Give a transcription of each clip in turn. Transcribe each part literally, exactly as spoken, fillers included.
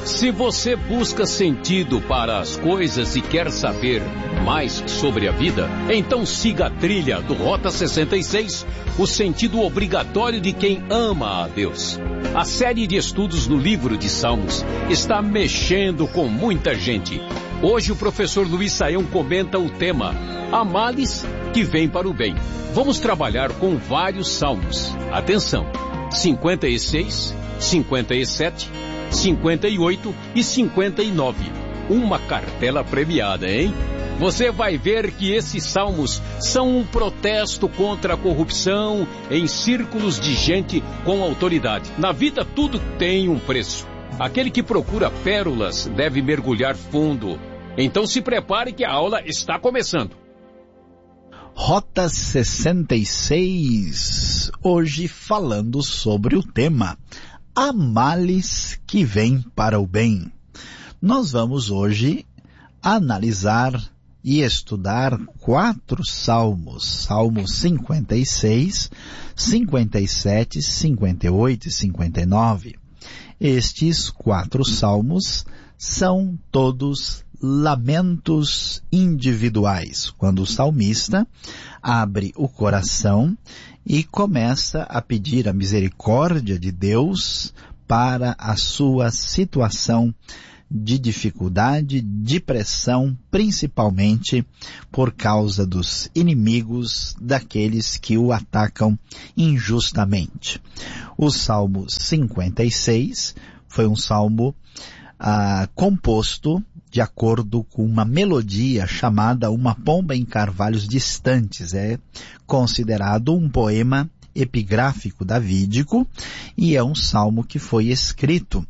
Se você busca sentido para as coisas e quer saber mais sobre a vida, então siga a trilha do Rota sessenta e seis, o sentido obrigatório de quem ama a Deus. A série de estudos no livro de Salmos está mexendo com muita gente. Hoje o professor Luiz Saião comenta o tema Há males que vêm para o bem. Vamos trabalhar com vários salmos. Atenção, cinquenta e seis, cinquenta e sete, cinquenta e oito e cinquenta e nove. Uma cartela premiada, hein? Você vai ver que esses salmos são um protesto contra a corrupção em círculos de gente com autoridade. Na vida tudo tem um preço. Aquele que procura pérolas deve mergulhar fundo. Então se prepare que a aula está começando. Rota sessenta e seis, hoje falando sobre o tema Há males que vêm para o bem. Nós vamos hoje analisar e estudar quatro salmos, Salmos cinquenta e seis, cinquenta e sete, cinquenta e oito e cinquenta e nove. Estes quatro salmos são todos lamentos individuais, quando o salmista abre o coração e começa a pedir a misericórdia de Deus para a sua situação de dificuldade, de pressão, principalmente por causa dos inimigos, daqueles que o atacam injustamente. O Salmo cinquenta e seis foi um salmo ah, composto de acordo com uma melodia chamada Uma Pomba em Carvalhos Distantes. É considerado um poema epigráfico davídico e é um salmo que foi escrito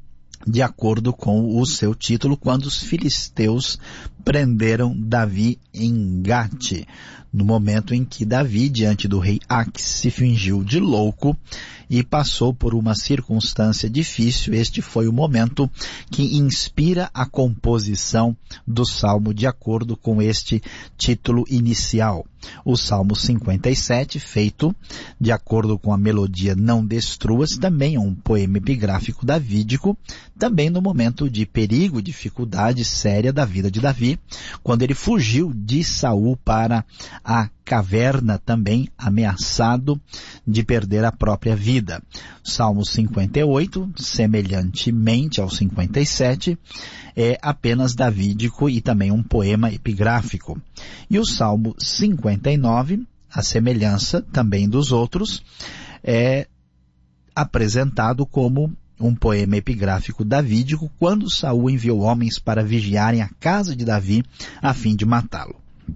de acordo com o seu título quando os filisteus prenderam Davi em Gate, no momento em que Davi, diante do rei Aques, se fingiu de louco e passou por uma circunstância difícil. Este foi o momento que inspira a composição do salmo de acordo com este título inicial. O Salmo cinquenta e sete, feito de acordo com a melodia Não Destruas, também é um poema epigráfico davídico, também no momento de perigo, dificuldade séria da vida de Davi, quando ele fugiu de Saul para a caverna, também ameaçado de perder a própria vida. Salmo cinquenta e oito, semelhantemente ao cinquenta e sete, é apenas davídico e também um poema epigráfico. E o Salmo cinquenta e nove, a semelhança também dos outros, é apresentado como um poema epigráfico davídico quando Saul enviou homens para vigiarem a casa de Davi a fim de matá-lo.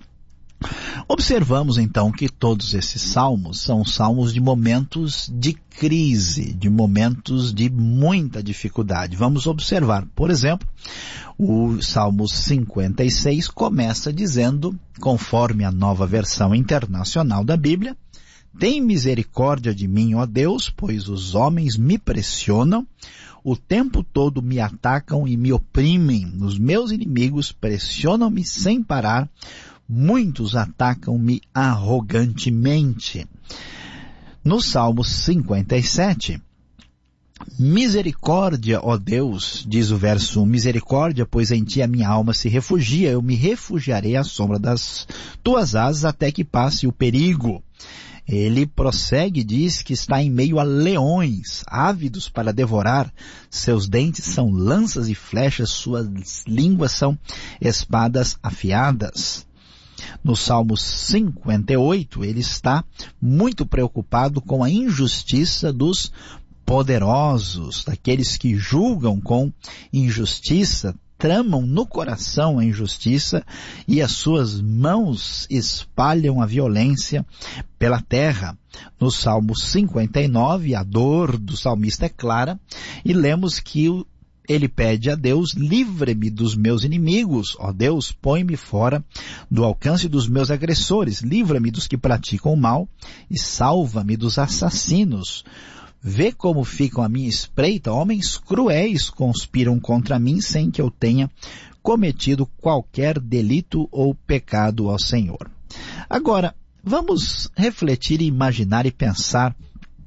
Observamos então que todos esses salmos são salmos de momentos de crise, de momentos de muita dificuldade. Vamos observar, por exemplo, o Salmo cinquenta e seis começa dizendo, conforme a Nova Versão Internacional da Bíblia: tem misericórdia de mim, ó Deus, pois os homens me pressionam, o tempo todo me atacam e me oprimem. Os meus inimigos pressionam-me sem parar, muitos atacam-me arrogantemente. No Salmo cinquenta e sete, misericórdia, ó Deus, diz o verso um, misericórdia, pois em ti a minha alma se refugia, eu me refugiarei à sombra das tuas asas até que passe o perigo. Ele prossegue e diz que está em meio a leões, ávidos para devorar, seus dentes são lanças e flechas, suas línguas são espadas afiadas. No Salmo cinquenta e oito, ele está muito preocupado com a injustiça dos poderosos, daqueles que julgam com injustiça, tramam no coração a injustiça e as suas mãos espalham a violência pela terra. No Salmo cinquenta e nove, a dor do salmista é clara e lemos que o Ele pede a Deus: livre-me dos meus inimigos, ó Deus, põe-me fora do alcance dos meus agressores, livra-me dos que praticam o mal e salva-me dos assassinos. Vê como ficam à minha espreita, homens cruéis conspiram contra mim sem que eu tenha cometido qualquer delito ou pecado ao Senhor. Agora, vamos refletir e imaginar e pensar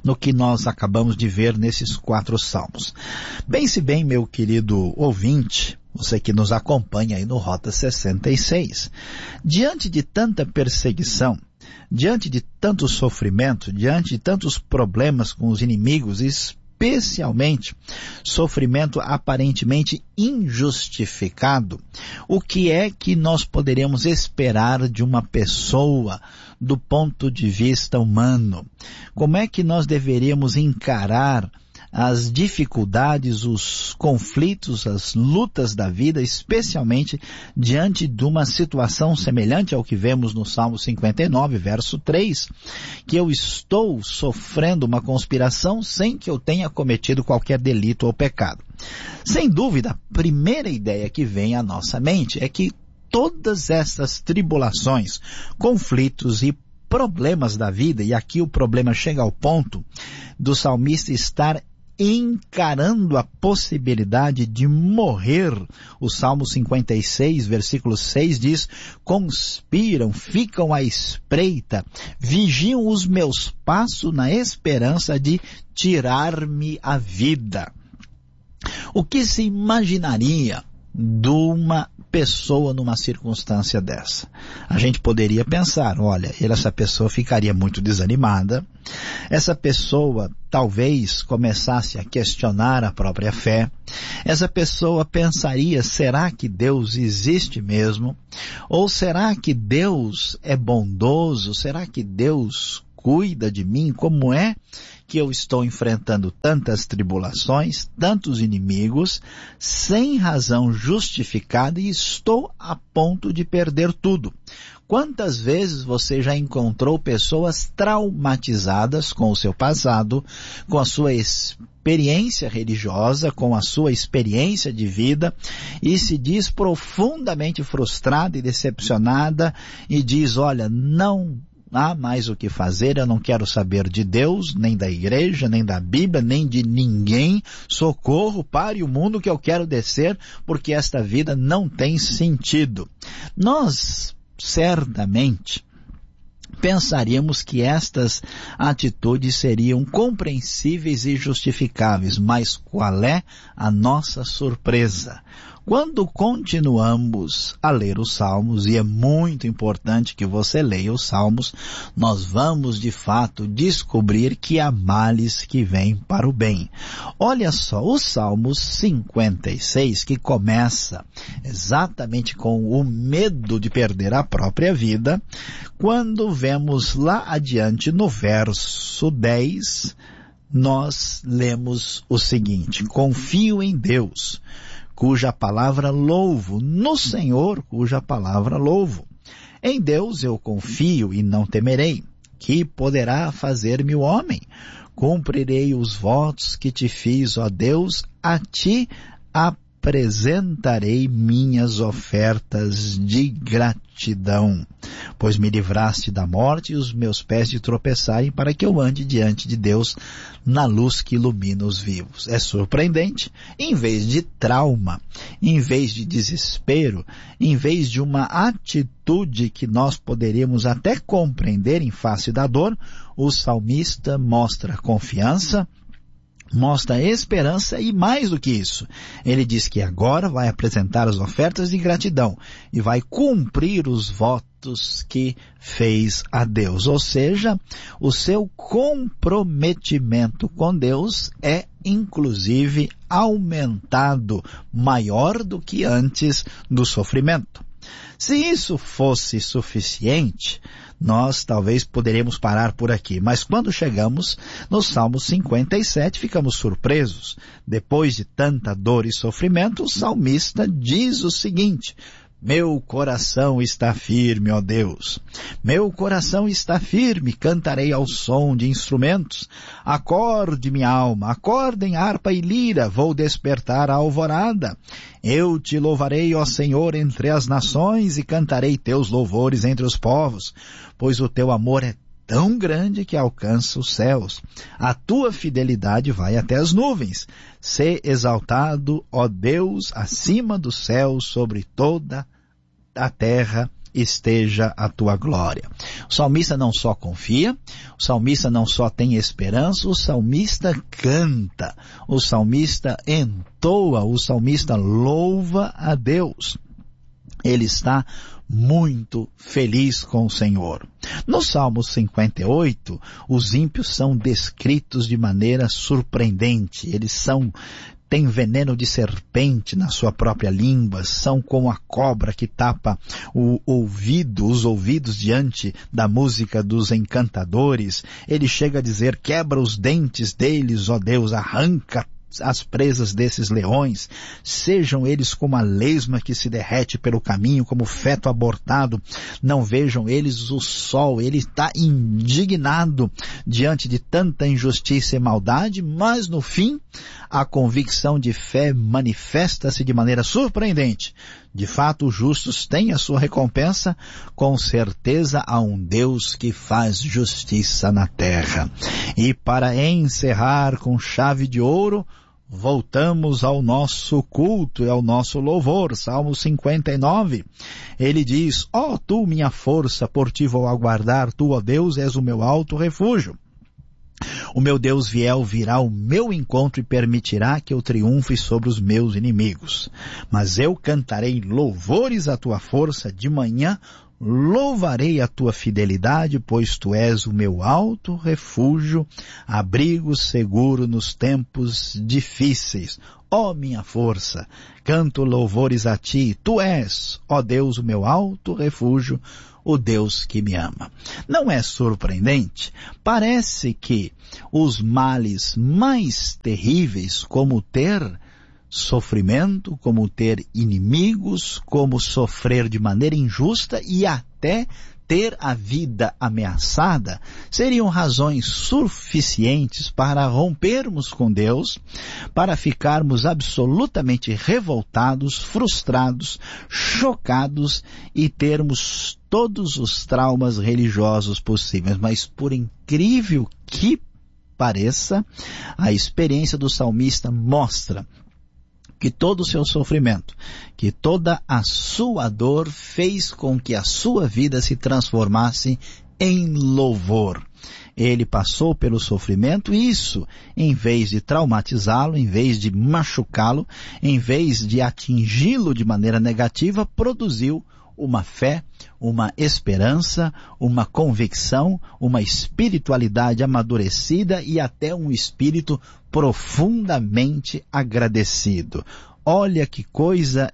no que nós acabamos de ver nesses quatro salmos. Pense bem, meu querido ouvinte, você que nos acompanha aí no Rota sessenta e seis. Diante de tanta perseguição, diante de tanto sofrimento, diante de tantos problemas com os inimigos, especialmente sofrimento aparentemente injustificado, o que é que nós poderemos esperar de uma pessoa do ponto de vista humano? Como é que nós deveríamos encarar as dificuldades, os conflitos, as lutas da vida, especialmente diante de uma situação semelhante ao que vemos no Salmo cinquenta e nove, verso três, que eu estou sofrendo uma conspiração sem que eu tenha cometido qualquer delito ou pecado. Sem dúvida, a primeira ideia que vem à nossa mente é que todas essas tribulações, conflitos e problemas da vida, e aqui o problema chega ao ponto do salmista estar encarando a possibilidade de morrer. O Salmo cinquenta e seis, versículo seis diz: conspiram, ficam à espreita, vigiam os meus passos na esperança de tirar-me a vida. O que se imaginaria de uma pessoa numa circunstância dessa? A gente poderia pensar, olha, essa pessoa ficaria muito desanimada, essa pessoa talvez começasse a questionar a própria fé, essa pessoa pensaria, será que Deus existe mesmo? Ou será que Deus é bondoso? Será que Deus cuida de mim? Como é que eu estou enfrentando tantas tribulações, tantos inimigos, sem razão justificada e estou a ponto de perder tudo? Quantas vezes você já encontrou pessoas traumatizadas com o seu passado, com a sua experiência religiosa, com a sua experiência de vida, e se diz profundamente frustrada e decepcionada e diz, olha, não há mais o que fazer, eu não quero saber de Deus, nem da igreja, nem da Bíblia, nem de ninguém. Socorro, pare o mundo que eu quero descer, porque esta vida não tem sentido. Nós, certamente, pensaríamos que estas atitudes seriam compreensíveis e justificáveis, mas qual é a nossa surpresa? Quando continuamos a ler os Salmos, e é muito importante que você leia os Salmos, nós vamos de fato descobrir que há males que vêm para o bem. Olha só, o Salmo cinquenta e seis, que começa exatamente com o medo de perder a própria vida, quando vemos lá adiante no verso dez, nós lemos o seguinte: confio em Deus, cuja palavra louvo, no Senhor, cuja palavra louvo. Em Deus eu confio e não temerei. Que poderá fazer-me o homem? Cumprirei os votos que te fiz, ó Deus, a ti apresentarei minhas ofertas de gratidão. Pois me livraste da morte e os meus pés de tropeçarem, para que eu ande diante de Deus na luz que ilumina os vivos. É surpreendente, em vez de trauma, em vez de desespero, em vez de uma atitude que nós poderíamos até compreender em face da dor, o salmista mostra confiança, mostra esperança e mais do que isso. Ele diz que agora vai apresentar as ofertas de gratidão e vai cumprir os votos que fez a Deus. Ou seja, o seu comprometimento com Deus é inclusive aumentado, maior do que antes do sofrimento. Se isso fosse suficiente, nós talvez poderíamos parar por aqui. Mas quando chegamos no Salmo cinquenta e sete, ficamos surpresos. Depois de tanta dor e sofrimento, o salmista diz o seguinte: meu coração está firme, ó Deus. Meu coração está firme, cantarei ao som de instrumentos. Acorde, minha alma, acordem harpa e lira, vou despertar a alvorada. Eu te louvarei, ó Senhor, entre as nações, e cantarei teus louvores entre os povos, pois o teu amor é tão grande que alcança os céus. A tua fidelidade vai até as nuvens. Sê exaltado, ó Deus, acima dos céus, sobre toda a terra esteja a tua glória. O salmista não só confia, o salmista não só tem esperança, o salmista canta, o salmista entoa, o salmista louva a Deus. Ele está muito feliz com o Senhor. No Salmo cinquenta e oito, os ímpios são descritos de maneira surpreendente. Eles são têm veneno de serpente na sua própria língua, são como a cobra que tapa o ouvido, os ouvidos diante da música dos encantadores. Ele chega a dizer, quebra os dentes deles, ó Deus, arranca as presas desses leões, sejam eles como a lesma que se derrete pelo caminho, como feto abortado, não vejam eles o sol. Ele está indignado diante de tanta injustiça e maldade, mas no fim, a convicção de fé manifesta-se de maneira surpreendente. De fato, os justos têm a sua recompensa, com certeza há um Deus que faz justiça na terra. E para encerrar com chave de ouro, voltamos ao nosso culto e ao nosso louvor. Salmo cinquenta e nove, ele diz, ó tu minha força, por ti vou aguardar, tu, ó Deus, és o meu alto refúgio. O meu Deus fiel virá ao meu encontro e permitirá que eu triunfe sobre os meus inimigos. Mas eu cantarei louvores à tua força de manhã, louvarei a tua fidelidade, pois tu és o meu alto refúgio, abrigo seguro nos tempos difíceis. Ó minha força, canto louvores a ti, tu és, ó Deus, o meu alto refúgio, o Deus que me ama. Não é surpreendente? Parece que os males mais terríveis, como ter sofrimento, como ter inimigos, como sofrer de maneira injusta e até ter a vida ameaçada, seriam razões suficientes para rompermos com Deus, para ficarmos absolutamente revoltados, frustrados, chocados e termos todos os traumas religiosos possíveis. Mas por incrível que pareça, a experiência do salmista mostra que todo o seu sofrimento, que toda a sua dor fez com que a sua vida se transformasse em louvor. Ele passou pelo sofrimento e isso, em vez de traumatizá-lo, em vez de machucá-lo, em vez de atingi-lo de maneira negativa, produziu uma fé, uma esperança, uma convicção, uma espiritualidade amadurecida e até um espírito profundamente agradecido. Olha que coisa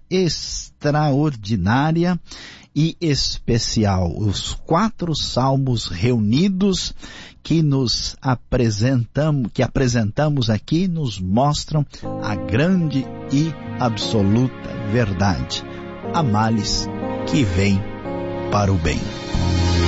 extraordinária e especial. Os quatro salmos reunidos que nos apresentamos, que apresentamos aqui nos mostram a grande e absoluta verdade. Há males que vêm para o bem.